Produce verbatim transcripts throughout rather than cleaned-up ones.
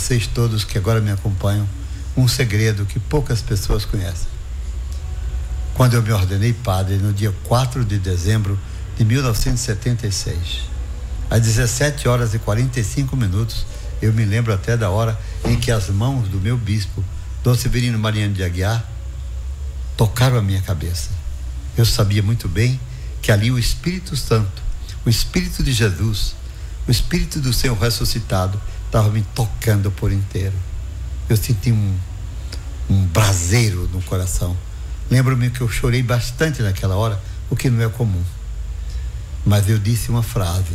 vocês todos que agora me acompanham um segredo que poucas pessoas conhecem. Quando eu me ordenei padre, no dia quatro de dezembro de mil novecentos e setenta e seis, às dezessete horas e quarenta e cinco minutos, eu me lembro até da hora em que as mãos do meu bispo, Dom Severino Mariano de Aguiar, tocaram a minha cabeça. Eu sabia muito bem que ali o Espírito Santo, o Espírito de Jesus, o Espírito do Senhor ressuscitado, estava me tocando por inteiro. Eu senti um, um braseiro no coração. Lembro-me que eu chorei bastante naquela hora, o que não é comum. Mas eu disse uma frase: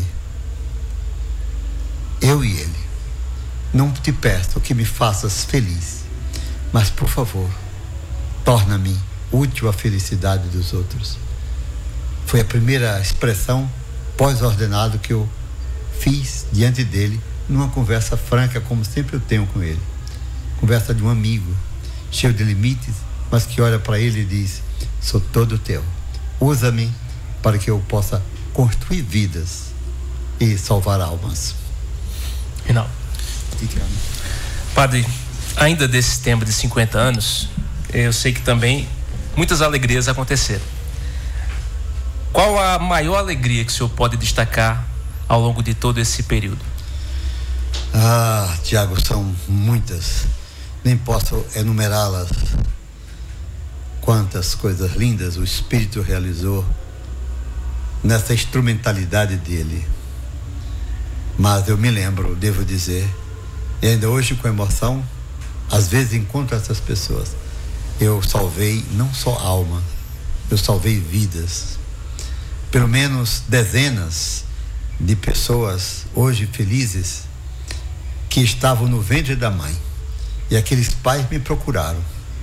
eu e ele, não te peço que me faças feliz, mas por favor, torna-me útil à felicidade dos outros. Foi a primeira expressão pós-ordenado que eu fiz diante dele, numa conversa franca, como sempre eu tenho com ele. Conversa de um amigo, cheio de limites, mas que olha para ele e diz: sou todo teu, usa-me para que eu possa construir vidas e salvar almas. Final. Padre, ainda desse tempo de cinquenta anos, eu sei que também muitas alegrias aconteceram. Qual a maior alegria que o senhor pode destacar ao longo de todo esse período? Ah, Tiago, são muitas, nem posso enumerá-las. Quantas coisas lindas o Espírito realizou nessa instrumentalidade dele. Mas eu me lembro, devo dizer, e ainda hoje com emoção, às vezes encontro essas pessoas. Eu salvei não só alma, eu salvei vidas. Pelo menos dezenas de pessoas hoje felizes que estavam no ventre da mãe, e aqueles pais me procuraram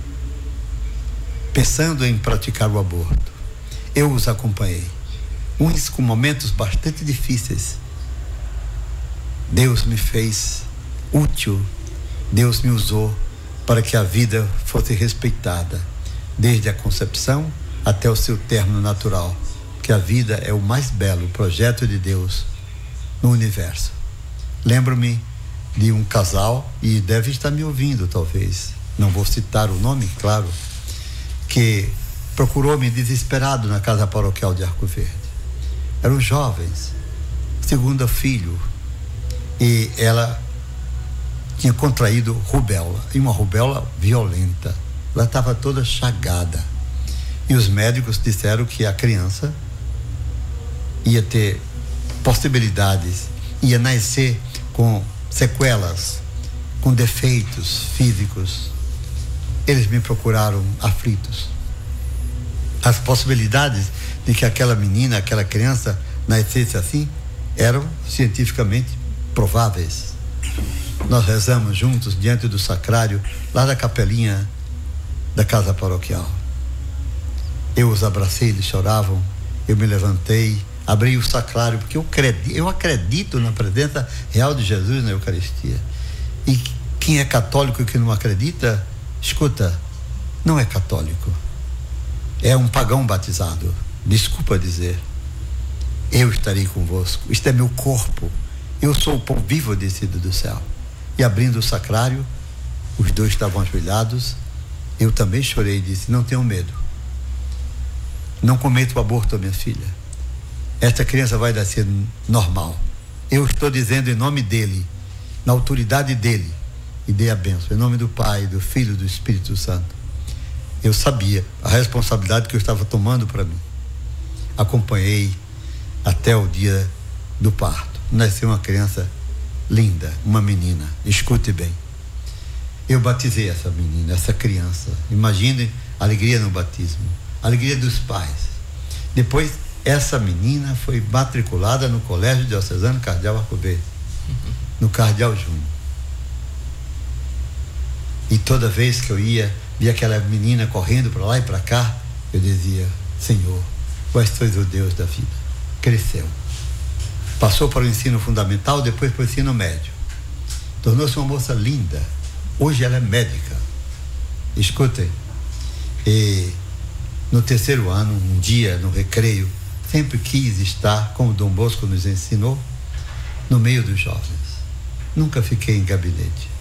pensando em praticar o aborto. Eu os acompanhei, uns com momentos bastante difíceis. Deus me fez útil, Deus me usou para que a vida fosse respeitada, desde a concepção até o seu término natural, que a vida é o mais belo projeto de Deus no universo. Lembro-me de um casal, e deve estar me ouvindo talvez, não vou citar o nome, claro, que procurou-me desesperado na casa paroquial de Arco Verde. Eram jovens, segundo filho, e ela tinha contraído rubéola, e uma rubéola violenta. Ela estava toda chagada, e os médicos disseram que a criança ia ter possibilidades, ia nascer com sequelas, com defeitos físicos. Eles me procuraram aflitos. As possibilidades de que aquela menina, aquela criança nascesse assim, eram cientificamente prováveis. Nós rezamos juntos diante do sacrário, lá da capelinha da casa paroquial. Eu os abracei, eles choravam, eu me levantei, abri o sacrário, porque eu acredito, eu acredito na presença real de Jesus na Eucaristia. E quem é católico e que não acredita, escuta, não é católico, é um pagão batizado. Desculpa dizer, eu estarei convosco, isto é meu corpo, eu sou o pão vivo descido do céu. E abrindo o sacrário, os dois estavam ajoelhados, eu também chorei e disse: não tenham medo, não cometa o aborto, minha filha, esta criança vai nascer normal. Eu estou dizendo em nome dele, na autoridade dele, e dei a bênção, em nome do Pai, do Filho e do Espírito Santo. Eu sabia a responsabilidade que eu estava tomando para mim. Acompanhei até o dia do parto. Nasceu uma criança linda, uma menina. Escute bem. Eu batizei essa menina, essa criança. Imagine a alegria no batismo, a alegria dos pais. Depois, essa menina foi matriculada no Colégio Diocesano Cardeal Arco Verde, no Cardeal Júnior. E toda vez que eu ia, via aquela menina correndo para lá e para cá, eu dizia: Senhor, vós sois o Deus da vida. Cresceu. Passou para o ensino fundamental, depois para o ensino médio. Tornou-se uma moça linda. Hoje ela é médica. Escutem. E no terceiro ano, um dia, no recreio, sempre quis estar, como Dom Bosco nos ensinou, no meio dos jovens. Nunca fiquei em gabinete.